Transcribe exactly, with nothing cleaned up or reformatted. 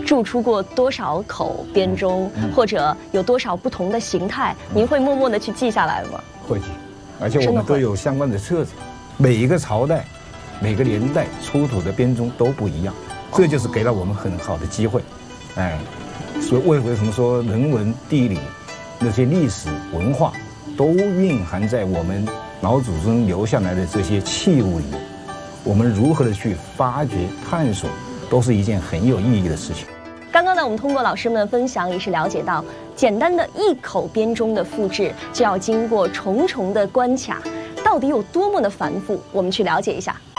铸出过多少口编钟，嗯、或者有多少不同的形态，嗯、您会默默的去记下来吗？ 会记，而且我们都有相关的册子，每一个朝代、每个年代出土的编钟都不一样，这就是给了我们很好的机会。哎，所以为为什么说人文、地理那些历史文化都蕴含在我们老祖宗留下来的这些器物里？我们如何的去发掘、探索，都是一件很有意义的事情。 刚刚呢，我们通过老师们的分享，也是了解到，简单的一口编钟的复制，就要经过重重的关卡，到底有多么的繁复？我们去了解一下。